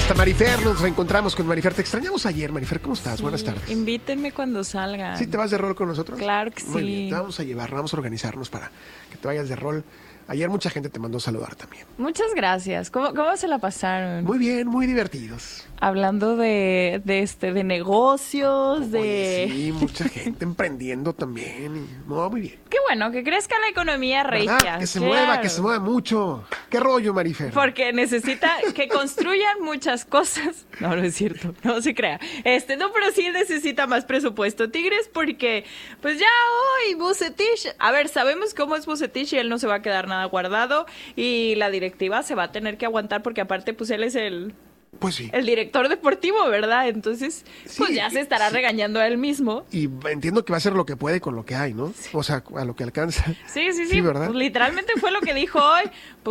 está Marifer, nos reencontramos con Marifer. Te extrañamos ayer, Marifer, ¿cómo estás? Buenas tardes. Invítenme cuando salgan. ¿Sí te vas de rol con nosotros? Claro que sí. Muy bien, te vamos a llevar, vamos a organizarnos para que te vayas de rol. Ayer mucha gente te mandó saludar también. Muchas gracias. ¿Cómo se la pasaron? Muy bien, muy divertidos. Hablando de negocios, Oye, sí, mucha gente emprendiendo también. No, muy bien. Qué bueno, que crezca la economía regia. ¿Verdad? Que se mueva mucho. ¿Qué rollo, Marifer? Porque necesita que construyan muchas cosas. No es cierto, no se crea. No, pero sí necesita más presupuesto, Tigres, porque pues ya hoy Vucetich, a ver, sabemos cómo es Vucetich y él no se va a quedar nada guardado y la directiva se va a tener que aguantar porque aparte pues él es el director deportivo, ¿verdad? Entonces, pues ya se estará regañando a él mismo. Y entiendo que va a hacer lo que puede con lo que hay, ¿no? Sí. O sea, a lo que alcanza. Sí, ¿verdad? Pues literalmente fue lo que dijo hoy,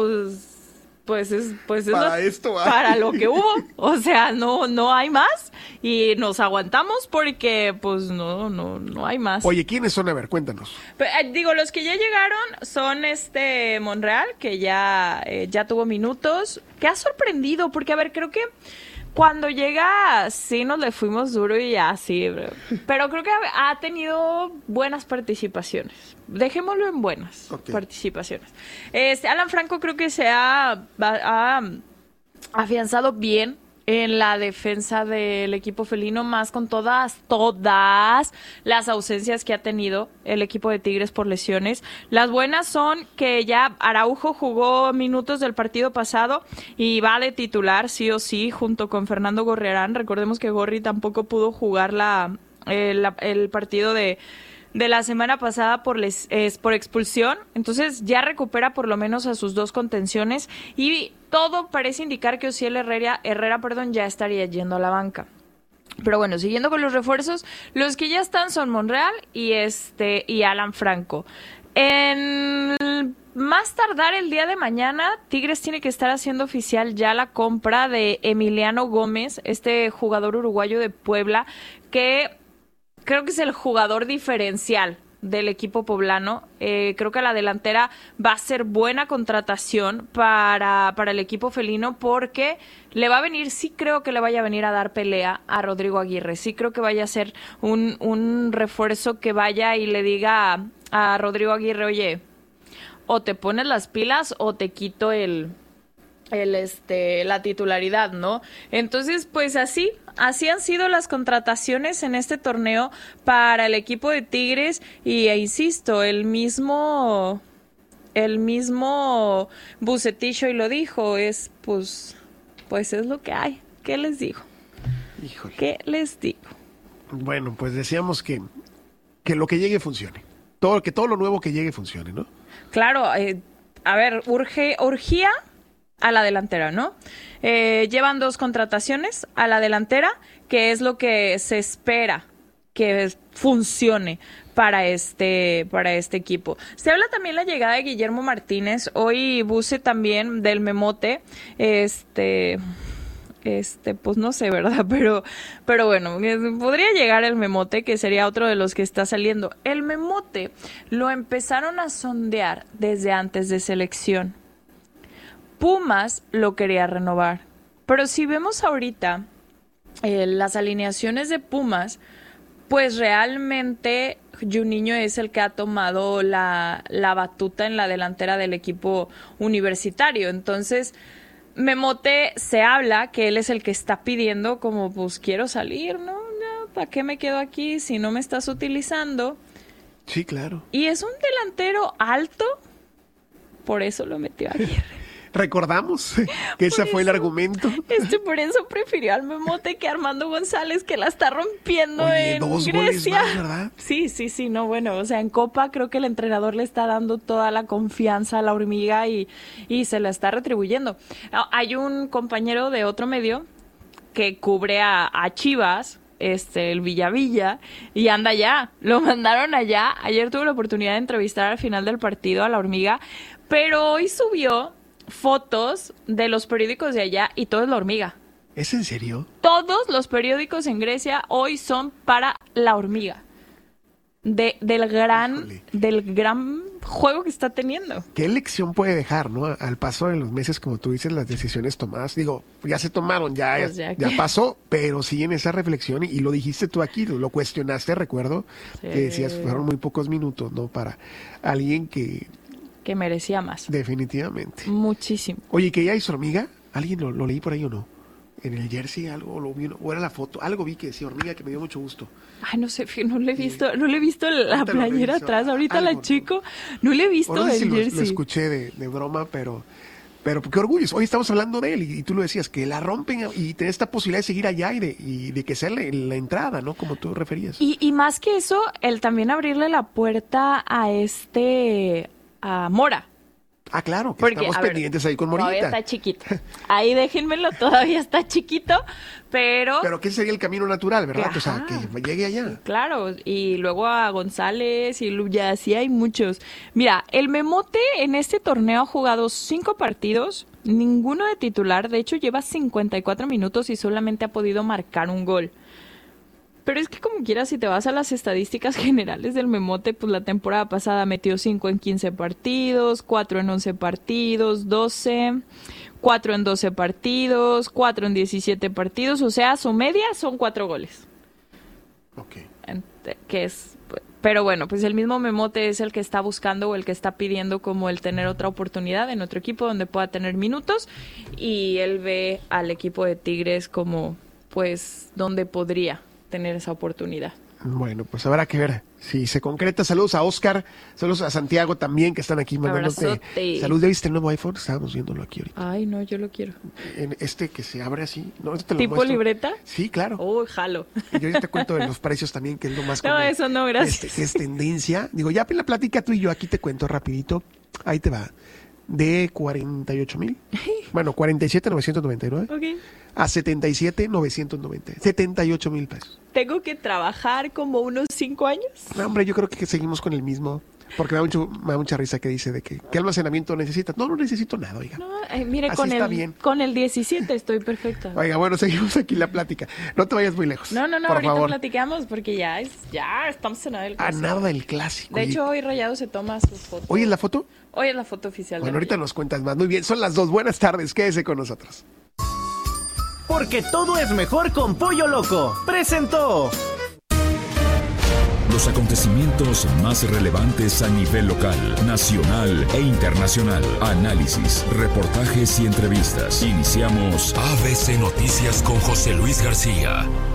pues es para esto, para lo que hubo, o sea, no hay más y nos aguantamos porque pues no hay más. Oye, ¿quiénes son? A ver, cuéntanos. Los que ya llegaron son Monreal, que ya tuvo minutos, que ha sorprendido porque a ver, creo que cuando llega, sí nos le fuimos duro y así, pero creo que ha tenido buenas participaciones. Dejémoslo en buenas participaciones. Alan Franco creo que se ha afianzado bien en la defensa del equipo felino, más con todas las ausencias que ha tenido el equipo de Tigres por lesiones. Las buenas son que ya Araujo jugó minutos del partido pasado y va de titular sí o sí junto con Fernando Gorriarán. Recordemos que Gorri tampoco pudo jugar el partido de la semana pasada por expulsión, entonces ya recupera por lo menos a sus dos contenciones y todo parece indicar que Osiel Herrera, ya estaría yendo a la banca. Pero bueno, siguiendo con los refuerzos, los que ya están son Monreal y Alan Franco. Más tardar el día de mañana, Tigres tiene que estar haciendo oficial ya la compra de Emiliano Gómez, este jugador uruguayo de Puebla, que creo que es el jugador diferencial del equipo poblano. Creo que la delantera va a ser buena contratación para el equipo felino porque le va a venir, sí creo que le vaya a venir a dar pelea a Rodrigo Aguirre. Sí creo que vaya a ser un refuerzo que vaya y le diga a Rodrigo Aguirre, oye, o te pones las pilas o te quito la titularidad, ¿no? Entonces, pues así han sido las contrataciones en este torneo para el equipo de Tigres y insisto, el mismo Vucetich hoy lo dijo, pues es lo que hay. ¿Qué les digo? Híjole. ¿Qué les digo? Bueno, pues decíamos que lo que llegue funcione. Que todo lo nuevo que llegue funcione, ¿no? Claro, a ver, urgía a la delantera, ¿no? Llevan 2 contrataciones a la delantera, que es lo que se espera que funcione para este equipo. Se habla también la llegada de Guillermo Martínez. Hoy Buce también del Memote, pues no sé, ¿verdad? Pero bueno, podría llegar el Memote, que sería otro de los que está saliendo. El Memote lo empezaron a sondear desde antes de selección. Pumas lo quería renovar, pero si vemos ahorita las alineaciones de Pumas, pues realmente Juninho es el que ha tomado la batuta en la delantera del equipo universitario. Entonces, Memote se habla que él es el que está pidiendo como, pues quiero salir, ¿no? ¿Para qué me quedo aquí si no me estás utilizando? Sí, claro. Y es un delantero alto, por eso lo metió Aguirre. Recordamos que ese fue el argumento. Por eso prefirió al Memote que a Armando González, que la está rompiendo. Oye, en 2 Grecia. goles más, ¿verdad? Sí, no, bueno, o sea, en Copa creo que el entrenador le está dando toda la confianza a la hormiga y se la está retribuyendo. Hay un compañero de otro medio que cubre a Chivas, el Villavilla, y anda allá. Lo mandaron allá. Ayer tuve la oportunidad de entrevistar al final del partido a la hormiga, pero hoy subió fotos de los periódicos de allá y todo es la hormiga. ¿Es en serio? Todos los periódicos en Grecia hoy son para la hormiga. del gran juego que está teniendo. ¿Qué lección puede dejar, no? Al paso de los meses, como tú dices, las decisiones tomadas. Digo, ya se tomaron, ya pasó, pero sí en esa reflexión, y lo dijiste tú aquí, lo cuestionaste, recuerdo, que decías, fueron muy pocos minutos, ¿no? Para alguien que merecía más. Definitivamente. Muchísimo. Oye, ¿que ya hizo hormiga? ¿Alguien lo leí por ahí o no? En el jersey algo lo vi, o era la foto, algo vi que decía hormiga, que me dio mucho gusto. Ay, no sé, no le he visto la playera atrás, ahorita la chico, no le he visto no sé el si jersey. Lo escuché de broma, pero qué orgullo. Hoy estamos hablando de él y tú lo decías, que la rompen y tener esta posibilidad de seguir allá y de que sea la entrada, ¿no? Como tú referías. Y más que eso, el también abrirle la puerta a Mora. Ah, claro, que porque, estamos pendientes ahí con Morita. Todavía está chiquito. Ahí déjenmelo, todavía está chiquito, pero... Pero que sería el camino natural, ¿verdad? Ajá. O sea, que llegue allá. Claro, y luego a González y Luya, sí hay muchos. Mira, el Memote en este torneo ha jugado 5 partidos, ninguno de titular, de hecho lleva 54 minutos y solamente ha podido marcar un gol. Pero es que como quieras, si te vas a las estadísticas generales del Memote, pues la temporada pasada metió 5 en 15 partidos, 4 en 11 partidos, 12, 4 en 12 partidos, 4 en 17 partidos, o sea, su media son 4 goles. Ok. Pero bueno, pues el mismo Memote es el que está buscando o el que está pidiendo como el tener otra oportunidad en otro equipo donde pueda tener minutos, y él ve al equipo de Tigres como pues donde podría tener esa oportunidad. Bueno, pues habrá que ver si se concreta. Saludos a Oscar, saludos a Santiago también, que están aquí mandándote. Salud, ¿ya viste el nuevo iPhone? Estábamos viéndolo aquí ahorita. Ay, no, yo lo quiero. En que se abre así. No, te lo ¿Tipo muestro. libreta? Sí, claro. Oh, jalo. Y yo ahorita te cuento de los precios también, que es lo más No, eso no, gracias. Es tendencia. Digo, ya en la plática tú y yo, aquí te cuento rapidito. Ahí te va. De 48,000. Bueno, 47,999. Ok. A 77,990. 78,000 pesos. ¿Tengo que trabajar como unos 5 años? No, hombre, yo creo que seguimos con el mismo. Porque me da mucha risa que dice de que ¿qué almacenamiento necesitas? No necesito nada, oiga. No, mire, así está bien. Con el 17 estoy perfecta. Oiga, bueno, seguimos aquí la plática. No te vayas muy lejos. No, por ahorita favor. platicamos porque ya estamos en nada del clásico. A nada del clásico. De hecho, hoy Rayado se toma sus fotos. ¿Hoy es la foto? Hoy es la foto oficial. Bueno, ahorita nos cuentas más. Muy bien, son las 2. Buenas tardes, quédese con nosotros. Porque todo es mejor con Pollo Loco. Presentó los acontecimientos más relevantes a nivel local, nacional e internacional. Análisis, reportajes y entrevistas. Iniciamos ABC Noticias con José Luis García.